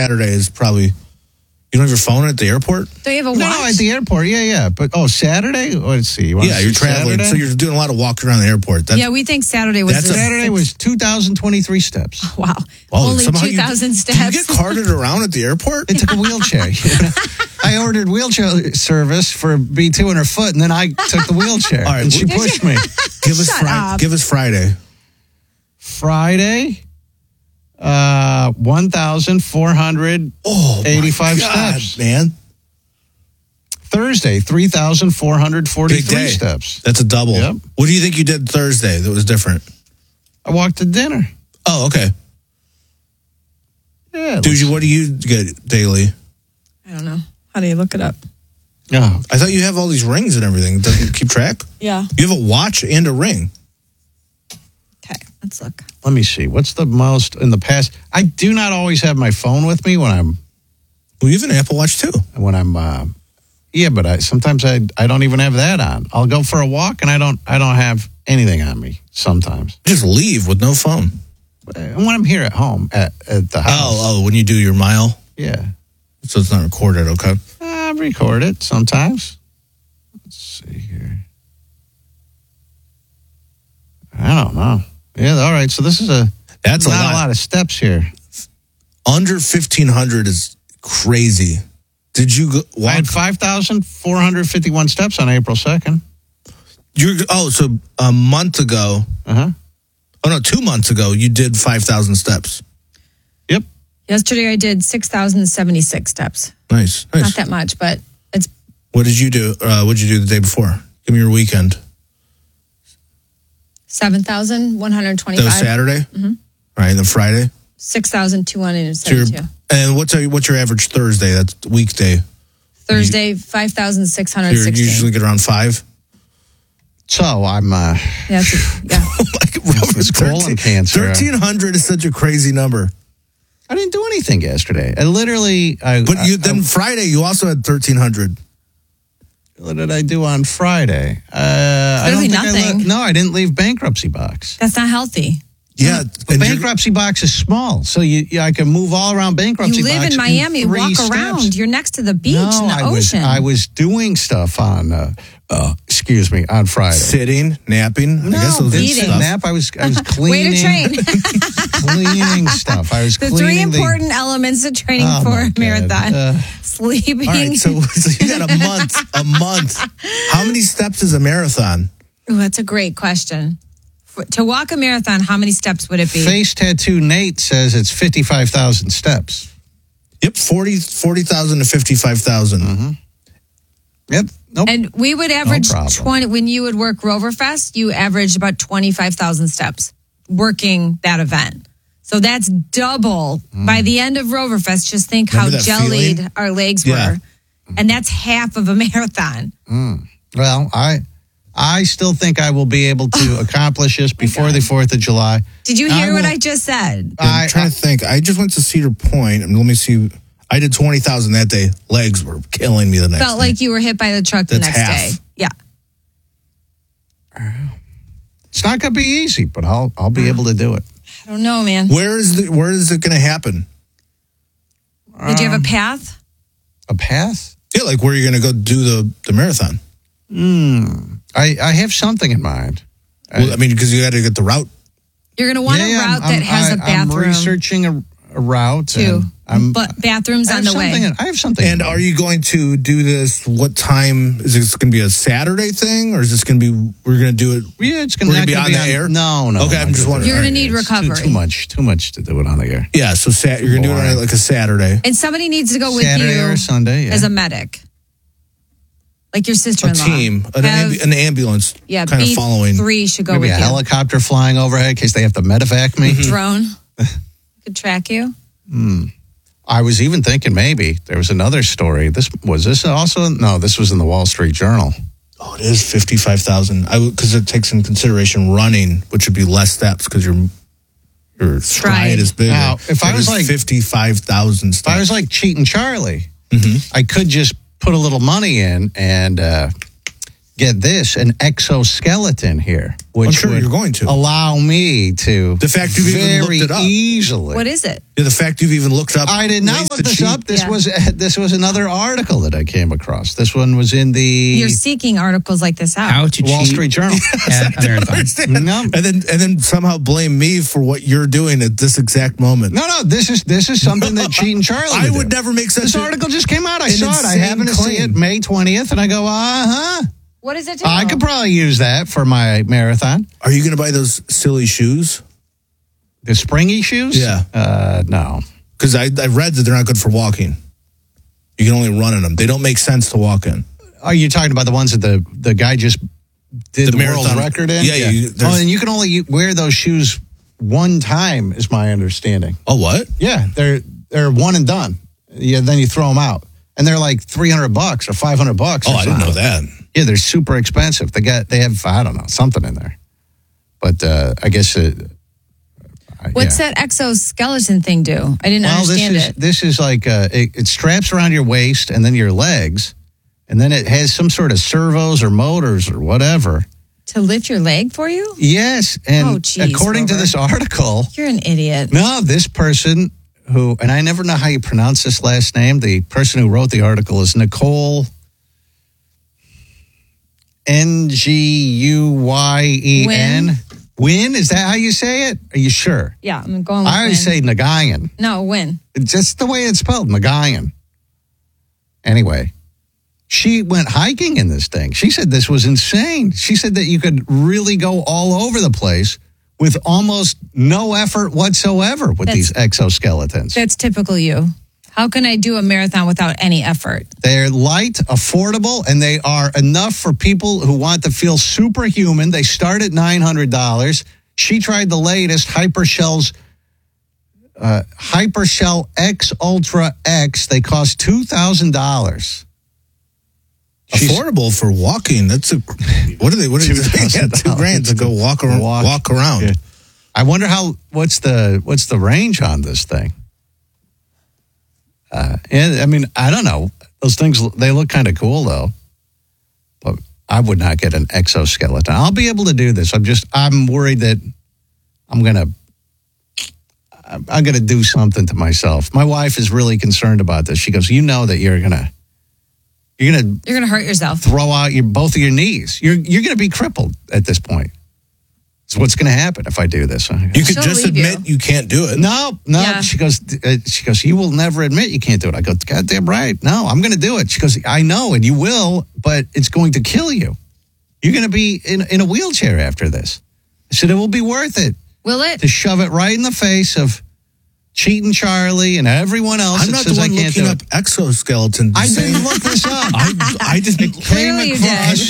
Saturday is probably. You don't have your phone at the airport? Do you have a watch? No, at the airport. Yeah. But Saturday. Let's see. Yeah, you're traveling, Saturday? so you're doing a lot of walking around the airport. Yeah, we think Saturday was. Saturday was 2,023 steps. Wow, Oh, only somehow 2,000 steps. Do you get carted around at the airport? It took a wheelchair. I ordered wheelchair service for be 200 foot, and then I took the wheelchair. All right, and she pushed me. Give us Friday. Friday, 1,485 steps. Man. Thursday, 3,443 Big day. steps. That's a double. Yep. What do you think you did Thursday that was different? I walked to dinner. Oh, okay. Yeah. Dude, what do you get daily? I don't know. How do you look it up? Oh, I thought you have all these rings and everything. Doesn't it keep track? Yeah. You have a watch and a ring. Okay, let's look. let me see. What's the most in the past? I do not always have my phone with me when I'm. Well, you have an Apple Watch too. When I'm. Yeah, but sometimes I don't even have that on. I'll go for a walk and I don't have anything on me sometimes. Just leave with no phone. When I'm here at home at the house. Oh, when you do your mile? Yeah. So it's not recorded, okay? I record it sometimes. Let's see here. I don't know. Yeah, all right. So this is That's not a lot of steps here. Under 1,500 is crazy. Did you walk? I had 5,451 steps on April 2nd. So a month ago. Uh-huh. Oh, no, 2 months ago, you did 5,000 steps. Yep. Yesterday I did 6,076 steps. Nice. Not that much, but it's... What did you do? What did you do the day before? Give me your weekend. 7,125. That was Saturday? Mm-hmm. All right, and then Friday? 6,272. And what's your average Thursday? That's weekday. Thursday, You 5,616. usually get around 5? So I'm... Yeah. It's colon cancer. 1,300 is such a crazy number. I didn't do anything yesterday. I literally... Friday, you also had 1,300. What did I do on Friday? I don't think nothing. I didn't leave bankruptcy box. That's not healthy. Yeah. The bankruptcy box is small, so I can move all around bankruptcy box. You live in Miami, walk steps. around. You're next to the beach and the ocean. I was doing stuff on, on Friday. Sitting, napping. No, I guess those eating. stuff. Nap. I was cleaning. Way to train. Cleaning stuff. I was the cleaning 3 important elements of training for a marathon. Sleeping. All right, so you got a month. How many steps is a marathon? Ooh, that's a great question. To walk a marathon, how many steps would it be? Face Tattoo Nate says it's 55,000 steps. Yep, 40,000 to 55,000. Mm-hmm. Yep. Nope. And we would average 20 when you would work Roverfest. You averaged about 25,000 steps working that event. So that's double. By the end of Roverfest, just think Remember how that jellied feeling? our legs Yeah. were, and that's half of a marathon. Well, I still think I will be able to accomplish this before the 4th of July. Did you hear what I just said? I'm trying to think. I just went to Cedar Point, and let me see. I did 20,000 that day. Legs were killing me the next Felt day. like you were hit by the truck the That's next half. day. Yeah. It's not going to be easy, but I'll be able to do it. I don't know, man. Where is it going to happen? Did you have a path? A path? Yeah, like where you're going to go do the marathon. I have something in mind. Well, I mean, because you got to get the route. You're going to want a route that has a bathroom. I'm researching a route. Too. But bathrooms on the way. I have something. And are you going to do this? What time? Is this going to be a Saturday thing, or is this going to be? We're going to do it. Yeah, it's going to be on the air. No. Okay, I'm just wondering. You're going to need recovery. Too much to do it on the air. Yeah, so you're going to do it on like a Saturday. And somebody needs to go with Saturday you or Sunday, yeah. as a medic, like your A sister-in-law. team, an ambulance, Yeah, kind of following. B3 should go Maybe with a you. helicopter flying overhead in case they have to medevac me. Drone could track you. I was even thinking maybe there was another story. This was in the Wall Street Journal. Oh, it is 55,000. Because it takes in consideration running, which would be less steps because your stride is bigger. Now, if I was like 55,000 steps. If I was like Cheating Charlie, Mm-hmm. I could just put a little money in and get this, an exoskeleton here, which I'm sure would you're going to. allow me to The fact you've even very looked it up. easily. What is it? Yeah, the fact you've even looked up. I did not ways look to this cheat. up. This Yeah. was another article that I came across. This one was in the You're seeking articles like this out. How to Wall cheat Street Journal. at a marathon. No. And then somehow blame me for what you're doing at this exact moment. No, this is something that Cheating Charlie I would do. never make such This a- article just came out. I an saw it. I insane happened to see claim. it May 20th, and I go, uh-huh. What does it do? I could probably use that for my marathon. Are you going to buy those silly shoes? The springy shoes? Yeah. No. Because I read that they're not good for walking. You can only run in them. They don't make sense to walk in. Are you talking about the ones that the guy just did The the world marathon- record in? Yeah, and you can only wear those shoes one time, is my understanding. Oh, what? Yeah, they're one and done. Yeah, then you throw them out, and they're like $300 or $500. Oh, I didn't know that. Yeah, they're super expensive. They have I don't know, something in there, but I guess What's that exoskeleton thing do? I didn't understand it. This is like it straps around your waist and then your legs, and then it has some sort of servos or motors or whatever. To lift your leg for you? Yes, and geez, according to Rover. this article, You're an idiot. no, this person who, and I never know how you pronounce this last name. The person who wrote the article is Nicole Nguyen. Win, is that how you say it? Are you sure? Yeah, I'm going with I always win. say Nagayan. No, win. It's just the way it's spelled, Nagayan. Anyway, she went hiking in this thing. She said this was insane. She said that you could really go all over the place with almost no effort whatsoever with these exoskeletons. That's typical you. How can I do a marathon without any effort? They're light, affordable, and they are enough for people who want to feel superhuman. They start at $900. She tried the latest Hypershell X Ultra X. They cost $2,000. Affordable for walking. That's what are they? What are they? Yeah, $2,000 to go walk around. Yeah. I wonder what's the range on this thing. And I mean, I don't know. Those things, they look kind of cool though. But I would not get an exoskeleton. I'll be able to do this. I'm worried that I'm gonna do something to myself. My wife is really concerned about this. She goes, "You know that you're gonna hurt yourself. throw out both of your knees. You're gonna be crippled at this point. It's what's gonna happen if I do this." You could She'll just leave admit you can't do it. No. Yeah. She goes, you will never admit you can't do it. I go, goddamn right. No, I'm going to do it. She goes, I know, and you will, but it's going to kill you. You're going to be in a wheelchair after this. I said, it will be worth it Will it? to shove it right in the face of Cheating Charlie and everyone else. I'm that not the says one I can't looking do up it. exoskeleton. I didn't look this up. I didn't. Clearly you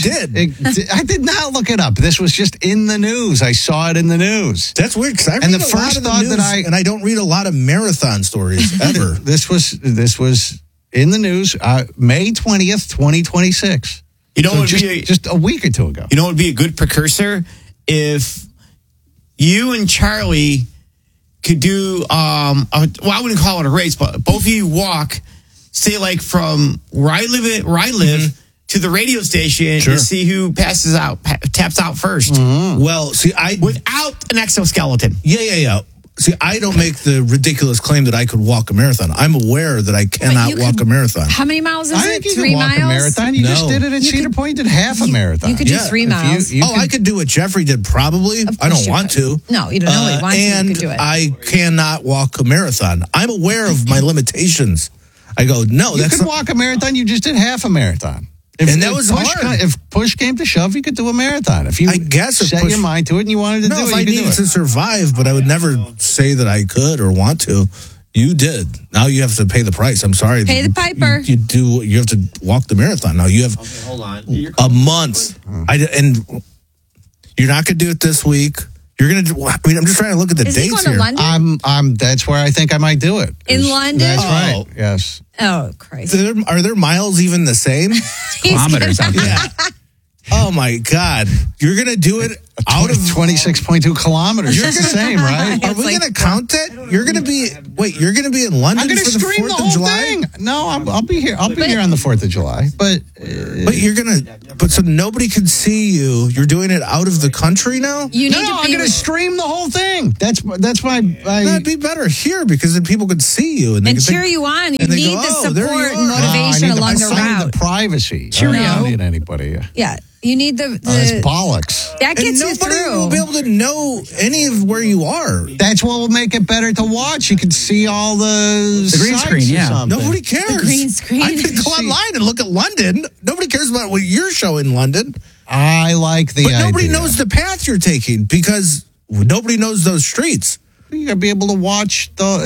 did. I did not look it up. This was just in the news. I saw it in the news. That's weird because I read And the a lot first of the thought news, that and I don't read a lot of marathon stories ever. This was in the news May 20th, 2026. You know, So what would just a week or two ago. You know, what would be a good precursor if you and Charlie could do. I wouldn't call it a race, but both of you walk, say like from where I live to the radio station Sure. to see who taps out first Well, see, without an exoskeleton. Yeah. See, I don't make the ridiculous claim that I could walk a marathon. I'm aware that I cannot you walk could- a marathon. How many miles is I it? think you 3 could walk miles? a marathon. You just No. did it at Cedar Point. You did half a marathon. You could do Yeah, 3 if miles. I could do what Jeffrey did, probably. Of I course don't you want could. to. No, you don't really want to. You And could do it. I cannot walk a marathon. I'm aware of my limitations. I go, no, You that's could not, walk a marathon. You just did half a marathon. And that was hard. If push came to shove, you could do a marathon. If you I guess if set push- your mind to it and you wanted to no, do if it, I you could do needed it. to survive, but I would never say that I could or want to. You did. Now you have to pay the price. I'm sorry. Pay the piper. You have to walk the marathon. Now you have Hold on. a month. And you're not going to do it this week. You're going to. I'm just trying to look at the Is he dates going to here. London? That's where I think I might do it. In London? That's Oh. right. Yes. Oh, Christ. Are there miles even the same? Kilometers. I think. Yeah. Oh my God! You're going to do it out of 26.2 kilometers. It's the same, right? Are we like- going to count it? You're going to be. Wait, you're going to be in London I'm going for to the stream 4th the of whole July? thing. No, I'll be here. I'll be here on the 4th of July. But you're but so nobody can see you. You're doing it out of the country now? You need to I'm be going to stream the whole thing. That's my. That'd be better here because then people could see you and, and cheer you on. You need the support and motivation along the route. The privacy. Cheerio. I don't need anybody. Yeah. You need the that's bollocks. That gets you through. Nobody will be able to know any of where you are. That's what will make it better to watch. You can see all the green screen. Yeah, nobody cares. The green screen. I can go online and look at London. Nobody cares about what you're showing in London. I like the but idea. nobody knows the path you're taking because nobody knows those streets. You gotta be able to watch the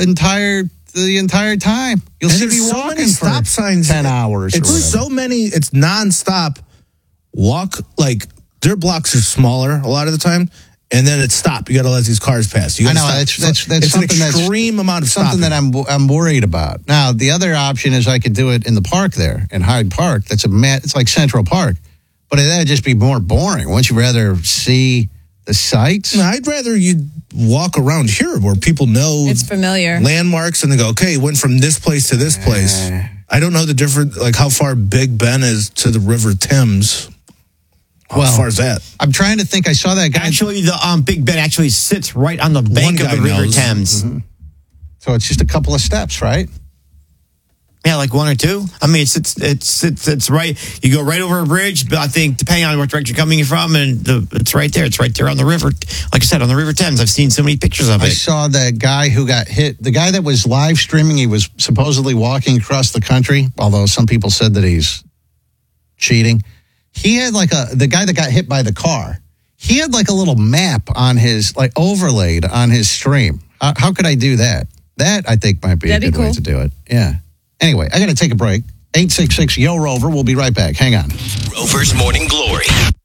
entire time. You'll see me so walking many stop for signs. 10 hours. It's so many. It's nonstop. Walk like their blocks are smaller a lot of the time, and then it's stop. You got to let these cars pass. You I know stop. that's it's something an extreme amount of something stopping. that I'm worried about. Now the other option is I could do it in the park there in Hyde Park. It's like Central Park, but that'd just be more boring. Wouldn't you rather see the sights? No, I'd rather you walk around here where people know it's familiar landmarks, and they go, okay, went from this place to this place. I don't know the difference, like how far Big Ben is to the River Thames. How far is that? I'm trying to think. I saw that guy. Actually, the Big Ben actually sits right on the bank of the River Thames. Mm-hmm. So it's just a couple of steps, right? Yeah, like one or two. I mean, it's right. You go right over a bridge, but I think depending on what direction you're coming from, and it's right there. It's right there on the river. Like I said, on the River Thames. I've seen so many pictures of it. I saw that guy who got hit. The guy that was live streaming. He was supposedly walking across the country, although some people said that he's cheating. He had the guy that got hit by the car. He had like a little map on his overlaid on his stream. How could I do that? That I think might be a good way to do it. Yeah. Anyway, I got to take a break. 866 Yo Rover. We'll be right back. Hang on. Rover's Morning Glory.